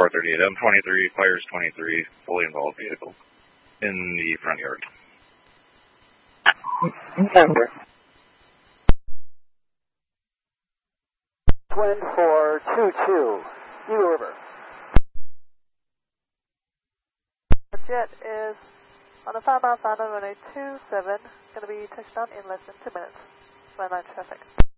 438, M23, fires 23, fully involved vehicle in the front yard. Number. Twin 422, Eagle River. Jet is on a 5 mile south of runway 27, going to be touched down in less than 2 minutes. Line traffic.